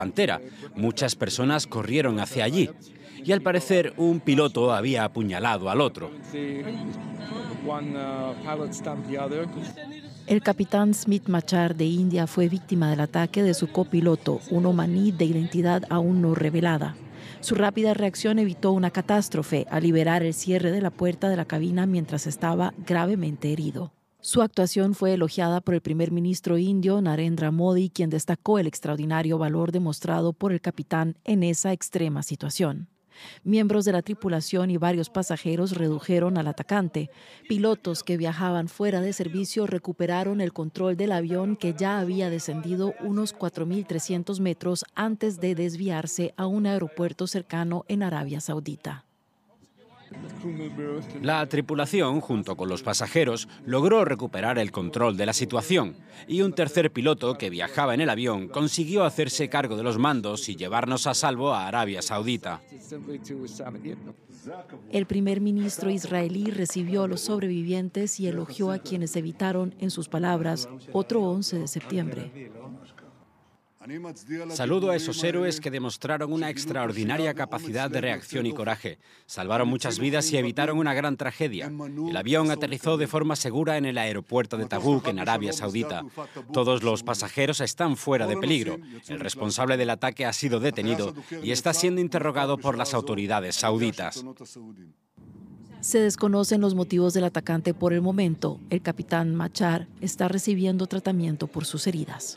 Pantera. Muchas personas corrieron hacia allí y al parecer un piloto había apuñalado al otro. El capitán Smith Machar de India fue víctima del ataque de su copiloto, un omaní de identidad aún no revelada. Su rápida reacción evitó una catástrofe al liberar el cierre de la puerta de la cabina mientras estaba gravemente herido. Su actuación fue elogiada por el primer ministro indio Narendra Modi, quien destacó el extraordinario valor demostrado por el capitán en esa extrema situación. Miembros de la tripulación y varios pasajeros redujeron al atacante. Pilotos que viajaban fuera de servicio recuperaron el control del avión, que ya había descendido unos 4.300 metros antes de desviarse a un aeropuerto cercano en Arabia Saudita. La tripulación, junto con los pasajeros, logró recuperar el control de la situación y un tercer piloto que viajaba en el avión consiguió hacerse cargo de los mandos y llevarnos a salvo a Arabia Saudita. El primer ministro israelí recibió a los sobrevivientes y elogió a quienes evitaron, en sus palabras, otro 11 de septiembre. Saludo a esos héroes que demostraron una extraordinaria capacidad de reacción y coraje. Salvaron muchas vidas y evitaron una gran tragedia. El avión aterrizó de forma segura en el aeropuerto de Tabuk, en Arabia Saudita. Todos los pasajeros están fuera de peligro. El responsable del ataque ha sido detenido y está siendo interrogado por las autoridades sauditas. Se desconocen los motivos del atacante por el momento. El capitán Machar está recibiendo tratamiento por sus heridas.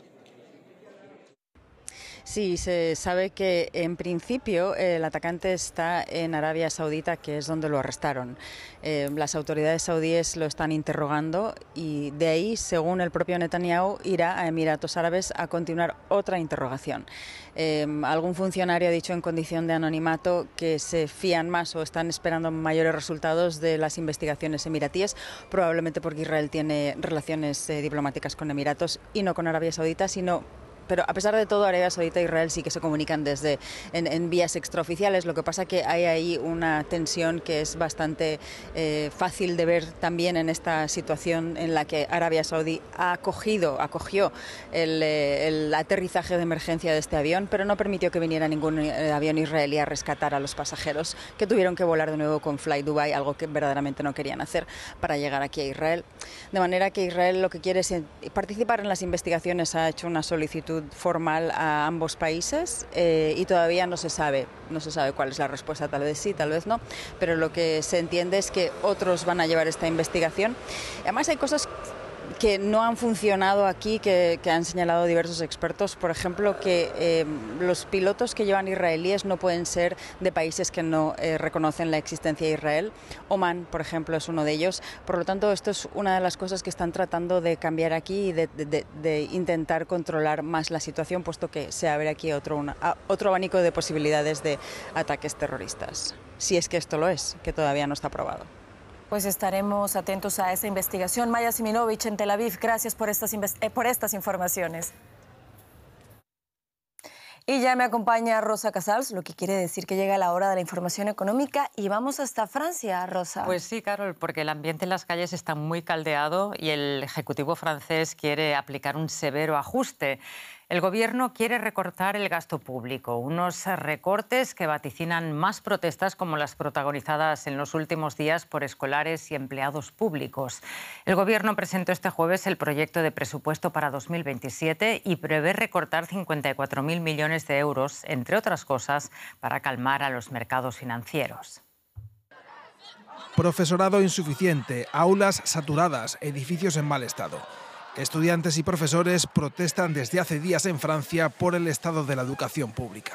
Sí, se sabe que en principio el atacante está en Arabia Saudita, que es donde lo arrestaron. Las autoridades saudíes lo están interrogando y de ahí, según el propio Netanyahu, irá a Emiratos Árabes a continuar otra interrogación. Algún funcionario ha dicho en condición de anonimato que se fían más o están esperando mayores resultados de las investigaciones emiratíes, probablemente porque Israel tiene relaciones diplomáticas con Emiratos y no con Arabia Saudita, pero a pesar de todo, Arabia Saudita e Israel sí que se comunican en vías extraoficiales. Lo que pasa que hay ahí una tensión que es bastante fácil de ver también en esta situación en la que Arabia Saudí acogió el aterrizaje de emergencia de este avión, pero no permitió que viniera ningún avión israelí a rescatar a los pasajeros, que tuvieron que volar de nuevo con Fly Dubai, algo que verdaderamente no querían hacer para llegar aquí a Israel. De manera que Israel lo que quiere es participar en las investigaciones, ha hecho una solicitud formal a ambos países y todavía no se sabe cuál es la respuesta, tal vez sí, tal vez no, pero lo que se entiende es que otros van a llevar esta investigación. Además hay cosas que no han funcionado aquí, que han señalado diversos expertos. Por ejemplo, que los pilotos que llevan israelíes no pueden ser de países que no reconocen la existencia de Israel. Oman, por ejemplo, es uno de ellos. Por lo tanto, esto es una de las cosas que están tratando de cambiar aquí y de intentar controlar más la situación, puesto que se abre aquí otro abanico de posibilidades de ataques terroristas. Si es que esto lo es, que todavía no está aprobado. Pues estaremos atentos a esa investigación. Maya Siminovich en Tel Aviv, gracias por estas informaciones. Y ya me acompaña Rosa Casals, lo que quiere decir que llega la hora de la información económica y vamos hasta Francia, Rosa. Pues sí, Carol, porque el ambiente en las calles está muy caldeado y el Ejecutivo francés quiere aplicar un severo ajuste. El Gobierno quiere recortar el gasto público, unos recortes que vaticinan más protestas como las protagonizadas en los últimos días por escolares y empleados públicos. El Gobierno presentó este jueves el proyecto de presupuesto para 2027 y prevé recortar 54.000 millones de euros, entre otras cosas, para calmar a los mercados financieros. Profesorado insuficiente, aulas saturadas, edificios en mal estado. Estudiantes y profesores protestan desde hace días en Francia por el estado de la educación pública.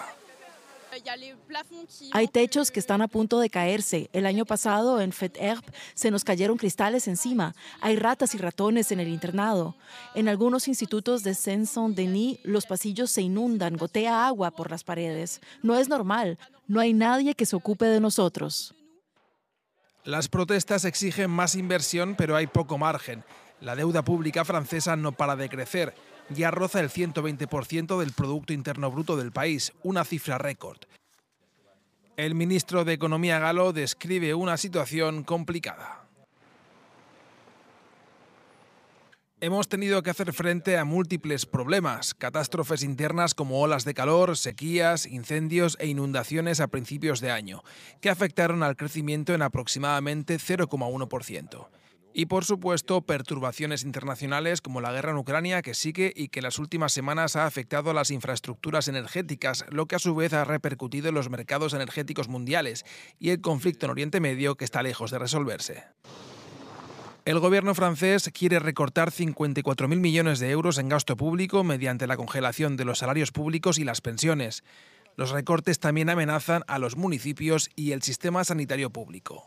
Hay techos que están a punto de caerse. El año pasado en Fête-Herbe se nos cayeron cristales encima. Hay ratas y ratones en el internado. En algunos institutos de Seine-Saint-Denis los pasillos se inundan, gotea agua por las paredes. No es normal. No hay nadie que se ocupe de nosotros. Las protestas exigen más inversión, pero hay poco margen. La deuda pública francesa no para de crecer. Ya roza el 120% del Producto Interno Bruto del país, una cifra récord. El ministro de Economía galo describe una situación complicada. Hemos tenido que hacer frente a múltiples problemas, catástrofes internas como olas de calor, sequías, incendios e inundaciones a principios de año, que afectaron al crecimiento en aproximadamente 0,1%. Y por supuesto, perturbaciones internacionales como la guerra en Ucrania que sigue y que en las últimas semanas ha afectado a las infraestructuras energéticas, lo que a su vez ha repercutido en los mercados energéticos mundiales, y el conflicto en Oriente Medio que está lejos de resolverse. El gobierno francés quiere recortar 54.000 millones de euros en gasto público mediante la congelación de los salarios públicos y las pensiones. Los recortes también amenazan a los municipios y el sistema sanitario público.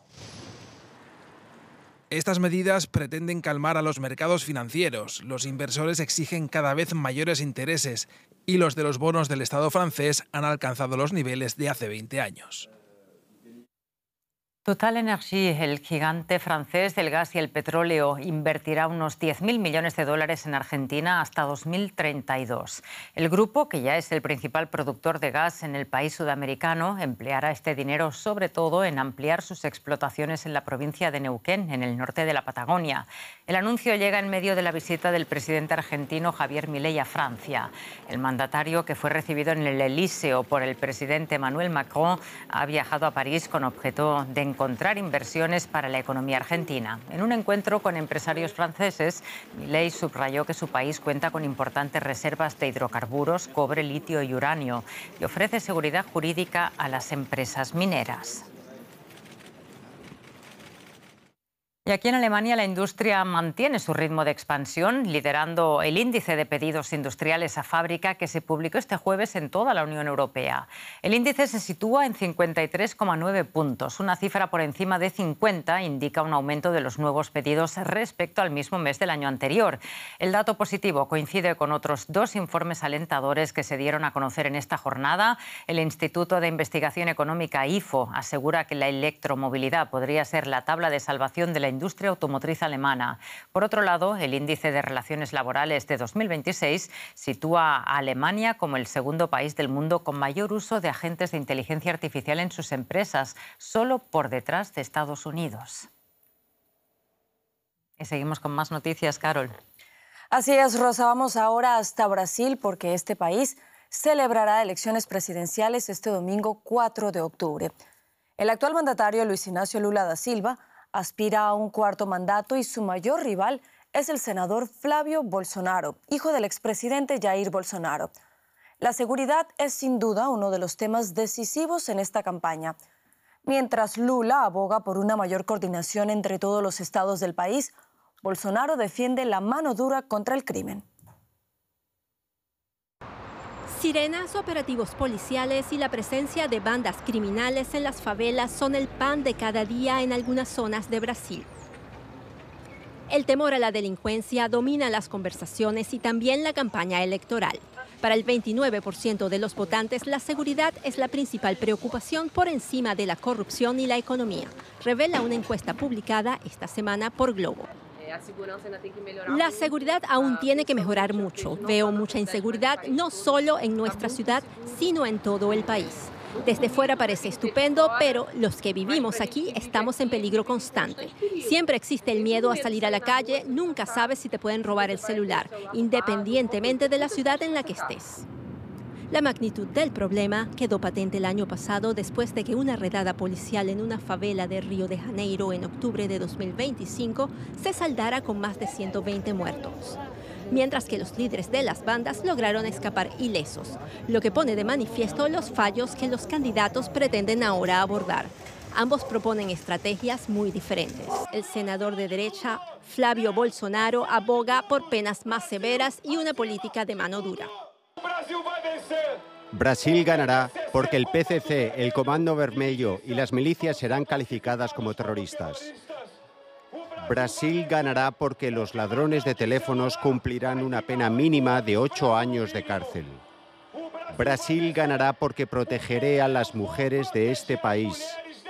Estas medidas pretenden calmar a los mercados financieros. Los inversores exigen cada vez mayores intereses y los de los bonos del Estado francés han alcanzado los niveles de hace 20 años. Total Energy, el gigante francés del gas y el petróleo, invertirá unos 10.000 millones de dólares en Argentina hasta 2032. El grupo, que ya es el principal productor de gas en el país sudamericano, empleará este dinero sobre todo en ampliar sus explotaciones en la provincia de Neuquén, en el norte de la Patagonia. El anuncio llega en medio de la visita del presidente argentino Javier Milei a Francia. El mandatario, que fue recibido en el Elíseo por el presidente Emmanuel Macron, ha viajado a París con objeto de encontrar inversiones para la economía argentina. En un encuentro con empresarios franceses, Milei subrayó que su país cuenta con importantes reservas de hidrocarburos, cobre, litio y uranio y ofrece seguridad jurídica a las empresas mineras. Y aquí en Alemania la industria mantiene su ritmo de expansión, liderando el índice de pedidos industriales a fábrica que se publicó este jueves en toda la Unión Europea. El índice se sitúa en 53,9 puntos. Una cifra por encima de 50 indica un aumento de los nuevos pedidos respecto al mismo mes del año anterior. El dato positivo coincide con otros dos informes alentadores que se dieron a conocer en esta jornada. El Instituto de Investigación Económica IFO asegura que la electromovilidad podría ser la tabla de salvación de la industria automotriz alemana. Por otro lado, el índice de relaciones laborales de 2026 sitúa a Alemania como el segundo país del mundo con mayor uso de agentes de inteligencia artificial en sus empresas, solo por detrás de Estados Unidos. Y seguimos con más noticias, Carol. Así es, Rosa. Vamos ahora hasta Brasil porque este país celebrará elecciones presidenciales este domingo 4 de octubre. El actual mandatario Luis Ignacio Lula da Silva aspira a un cuarto mandato y su mayor rival es el senador Flávio Bolsonaro, hijo del expresidente Jair Bolsonaro. La seguridad es sin duda uno de los temas decisivos en esta campaña. Mientras Lula aboga por una mayor coordinación entre todos los estados del país, Bolsonaro defiende la mano dura contra el crimen. Sirenas, operativos policiales y la presencia de bandas criminales en las favelas son el pan de cada día en algunas zonas de Brasil. El temor a la delincuencia domina las conversaciones y también la campaña electoral. Para el 29% de los votantes, la seguridad es la principal preocupación por encima de la corrupción y la economía, revela una encuesta publicada esta semana por Globo. La seguridad aún tiene que mejorar mucho. Veo mucha inseguridad, no solo en nuestra ciudad, sino en todo el país. Desde fuera parece estupendo, pero los que vivimos aquí estamos en peligro constante. Siempre existe el miedo a salir a la calle, nunca sabes si te pueden robar el celular, independientemente de la ciudad en la que estés. La magnitud del problema quedó patente el año pasado después de que una redada policial en una favela de Río de Janeiro en octubre de 2025 se saldara con más de 120 muertos. Mientras que los líderes de las bandas lograron escapar ilesos, lo que pone de manifiesto los fallos que los candidatos pretenden ahora abordar. Ambos proponen estrategias muy diferentes. El senador de derecha, Flávio Bolsonaro, aboga por penas más severas y una política de mano dura. Brasil ganará porque el PCC, el Comando Vermelho y las milicias serán calificadas como terroristas. Brasil ganará porque los ladrones de teléfonos cumplirán una pena mínima de 8 años de cárcel. Brasil ganará porque protegeré a las mujeres de este país.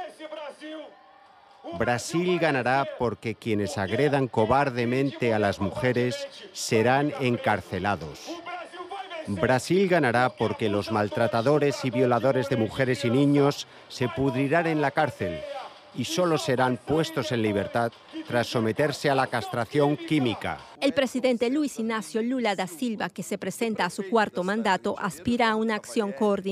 Brasil ganará porque quienes agredan cobardemente a las mujeres serán encarcelados. Brasil ganará porque los maltratadores y violadores de mujeres y niños se pudrirán en la cárcel. y solo serán puestos en libertad tras someterse a la castración química. El presidente Luis Ignacio Lula da Silva, que se presenta a su cuarto mandato, aspira a una acción coordinada